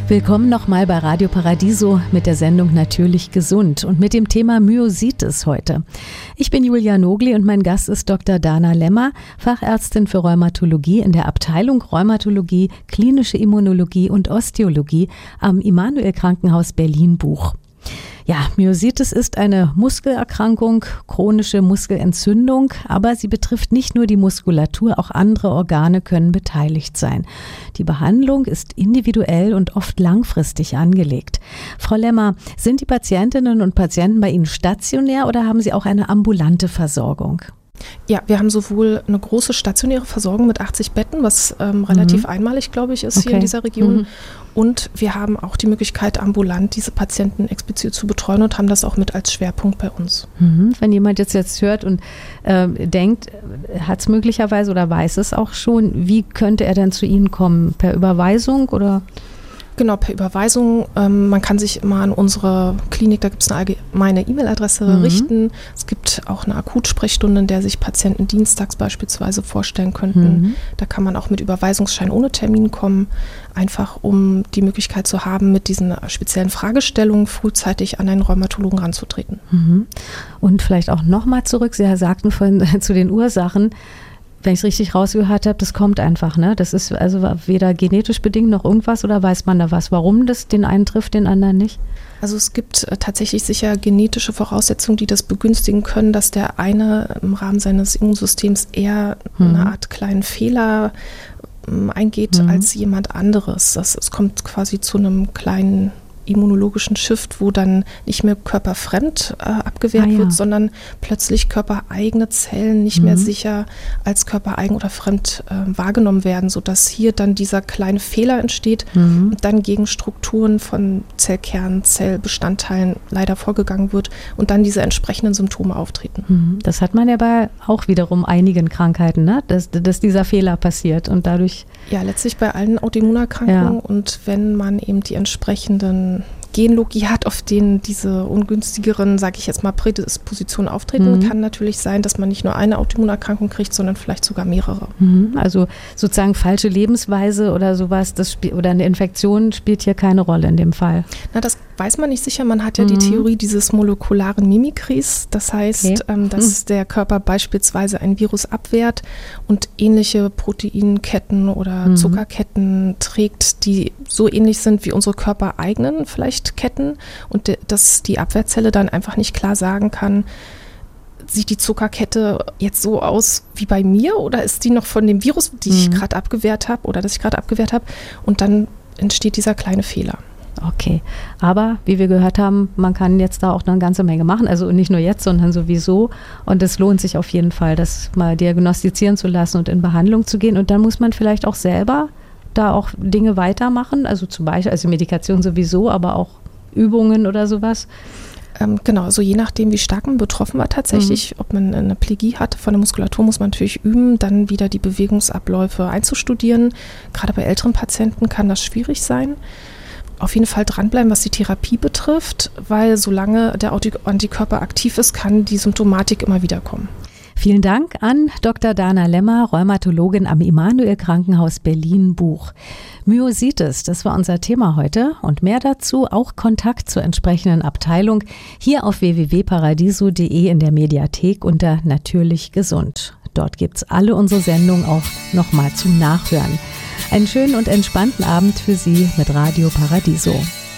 Willkommen nochmal bei Radio Paradiso mit der Sendung Natürlich gesund und mit dem Thema Myositis heute. Ich bin Julia Nogli und mein Gast ist Dr. Dana Lemmer, Fachärztin für Rheumatologie in der Abteilung Rheumatologie, Klinische Immunologie und Osteologie am Immanuel Krankenhaus Berlin-Buch. Ja, Myositis ist eine Muskelerkrankung, chronische Muskelentzündung, aber sie betrifft nicht nur die Muskulatur, auch andere Organe können beteiligt sein. Die Behandlung ist individuell und oft langfristig angelegt. Frau Lemmer, sind die Patientinnen und Patienten bei Ihnen stationär oder haben Sie auch eine ambulante Versorgung? Ja, wir haben sowohl eine große stationäre Versorgung mit 80 Betten, was relativ einmalig, glaube ich, ist hier in dieser Region. Und wir haben auch die Möglichkeit, ambulant diese Patienten explizit zu betreuen und haben das auch mit als Schwerpunkt bei uns. Wenn jemand jetzt hört und denkt, hat es möglicherweise oder weiß es auch schon, wie könnte er denn zu Ihnen kommen? Per Überweisung oder? Genau, per Überweisung. Man kann sich immer an unsere Klinik, da gibt es eine allgemeine E-Mail-Adresse richten. Es gibt auch eine Akutsprechstunde, in der sich Patienten dienstags beispielsweise vorstellen könnten. Da kann man auch mit Überweisungsschein ohne Termin kommen, einfach um die Möglichkeit zu haben, mit diesen speziellen Fragestellungen frühzeitig an einen Rheumatologen ranzutreten. Und vielleicht auch nochmal zurück, Sie sagten vorhin zu den Ursachen, wenn ich es richtig rausgehört habe, das kommt einfach, ne? Das ist also weder genetisch bedingt noch irgendwas oder weiß man da was, warum das den einen trifft, den anderen nicht? Also es gibt tatsächlich sicher genetische Voraussetzungen, die das begünstigen können, dass der eine im Rahmen seines Immunsystems eher eine Art kleinen Fehler eingeht als jemand anderes. Es kommt quasi zu einem kleinen immunologischen Shift, wo dann nicht mehr körperfremd abgewehrt wird, sondern plötzlich körpereigene Zellen nicht mehr sicher als körpereigen oder fremd wahrgenommen werden, sodass hier dann dieser kleine Fehler entsteht und dann gegen Strukturen von Zellkernen, Zellbestandteilen leider vorgegangen wird und dann diese entsprechenden Symptome auftreten. Das hat man ja bei auch wiederum einigen Krankheiten, ne? Dass dieser Fehler passiert und dadurch... Ja, letztlich bei allen Autoimmunerkrankungen und wenn man eben die entsprechenden Genlogie hat, auf denen diese ungünstigeren, sage ich jetzt mal, Prädispositionen auftreten, kann natürlich sein, dass man nicht nur eine Autoimmunerkrankung kriegt, sondern vielleicht sogar mehrere. Also sozusagen falsche Lebensweise oder sowas, oder eine Infektion spielt hier keine Rolle in dem Fall. Na, das weiß man nicht sicher. Man hat ja die Theorie dieses molekularen Mimikries. Das heißt, dass der Körper beispielsweise ein Virus abwehrt und ähnliche Proteinketten oder Zuckerketten trägt, die so ähnlich sind wie unsere körpereigenen vielleicht Ketten und dass die Abwehrzelle dann einfach nicht klar sagen kann, sieht die Zuckerkette jetzt so aus wie bei mir oder ist die noch von dem Virus, die ich gerade abgewehrt habe oder das ich gerade abgewehrt habe, und dann entsteht dieser kleine Fehler. Okay, aber wie wir gehört haben, man kann jetzt da auch noch eine ganze Menge machen, also nicht nur jetzt, sondern sowieso, und es lohnt sich auf jeden Fall, das mal diagnostizieren zu lassen und in Behandlung zu gehen, und dann muss man vielleicht auch selber da auch Dinge weitermachen, also zum Beispiel, also Medikation sowieso, aber auch Übungen oder sowas? Genau, also je nachdem, wie stark man betroffen war tatsächlich, ob man eine Plegie hat von der Muskulatur, muss man natürlich üben, dann wieder die Bewegungsabläufe einzustudieren. Gerade bei älteren Patienten kann das schwierig sein. Auf jeden Fall dranbleiben, was die Therapie betrifft, weil solange der Antikörper aktiv ist, kann die Symptomatik immer wieder kommen. Vielen Dank an Dr. Dana Lemmer, Rheumatologin am Immanuel Krankenhaus Berlin-Buch. Myositis, das war unser Thema heute, und mehr dazu, auch Kontakt zur entsprechenden Abteilung, hier auf www.paradiso.de in der Mediathek unter Natürlich gesund. Dort gibt's alle unsere Sendungen auch nochmal zum Nachhören. Einen schönen und entspannten Abend für Sie mit Radio Paradiso.